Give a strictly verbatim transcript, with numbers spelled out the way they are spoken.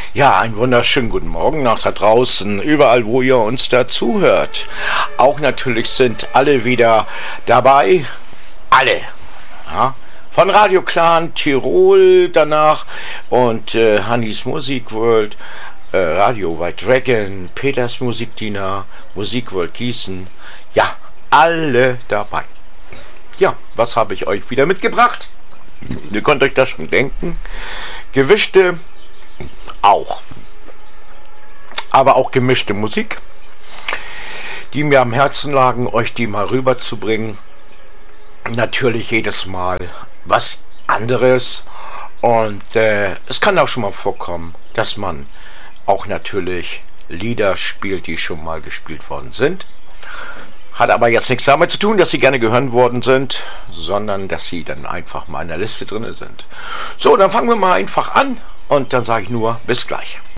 Ja, einen wunderschönen guten Morgen nach da draußen, überall wo ihr uns da zuhört. Auch natürlich sind alle wieder dabei, alle, ja, von Radio Clan Tirol danach und äh, Hannis Musikworld, äh, Radio White Dragon, Peters Musikdiener, Musikworld Gießen, ja, alle dabei. Ja, was habe ich euch wieder mitgebracht? Ihr könnt euch das schon denken. Gewischte auch. Aber auch gemischte Musik, die mir am Herzen lagen, euch die mal rüberzubringen. Natürlich jedes Mal was anderes. Und äh, es kann auch schon mal vorkommen, dass man auch natürlich Lieder spielt, die schon mal gespielt worden sind. Hat aber jetzt nichts damit zu tun, dass sie gerne gehört worden sind, sondern dass sie dann einfach mal in der Liste drin sind. So, dann fangen wir mal einfach an und dann sage ich nur bis gleich.